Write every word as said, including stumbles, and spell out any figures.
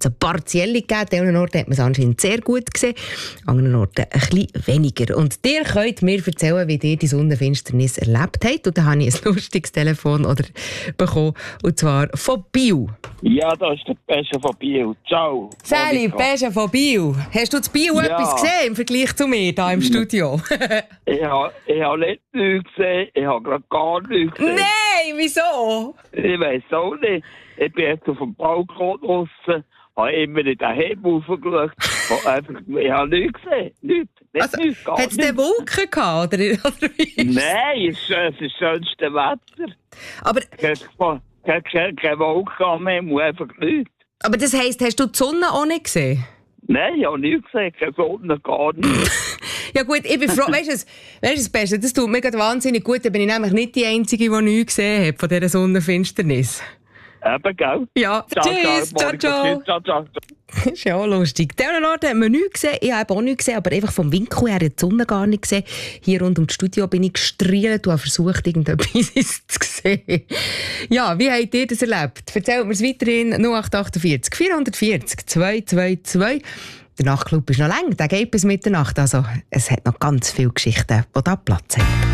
also partiell gegeben. An anderen Orten hat man es anscheinend sehr gut gesehen, an anderen Orten ein bisschen weniger. Und ihr könnt mir erzählen, wie ihr die Sonnenfinsternis erlebt habt. Und dann habe ich ein lustiges Telefon oder bekommen, und zwar von Biel. Ja, das ist der Pesche von Biel. Ciao. Sally, Pesche von Biel. Hast du zu Biel ja. etwas gesehen im Vergleich zu mir hier im Studio? ich habe ich ha nicht nichts gesehen, ich habe gerade gar nichts gesehen. Nein, wieso? Ich weiss auch nicht. Ich bin jetzt auf dem Balkon draussen, habe immer in den Hebel raufgeschaut. Ich habe nichts gesehen. Nichts. Nicht Also, nichts, gar hat es denn Wolken gehabt? Oder, oder wie? Nein, es ist das schönste Wetter. Aber, keine, keine, keine Wolken mehr, muss einfach nichts. Aber das heisst, hast du die Sonne auch nicht gesehen? Nein, ich habe nichts gesehen, keine Sonne, gar nicht. Ja gut, ich bin froh, weißt du, weißt du das Beste, das tut mir gerade wahnsinnig gut, da bin ich nämlich nicht die Einzige, die nichts gesehen hat von dieser Sonnenfinsternis. Eben, gell? Ja, ciao, tschüss, ciao, ciao. ciao, ciao. Das ist ja auch lustig. An diesen Orten haben wir nichts gesehen. Ich habe auch nichts gesehen, aber einfach vom Winkel her die Sonne gar nicht gesehen. Hier rund um das Studio bin ich gestrielt und habe versucht, irgendetwas zu sehen. Ja, wie habt ihr das erlebt? Erzählt mir es weiterhin null acht acht vier vier vier null zwei zwei zwei. Der Nachtclub ist noch lang, der geht bis Mitternacht. Also, es hat noch ganz viele Geschichten, die da Platz haben.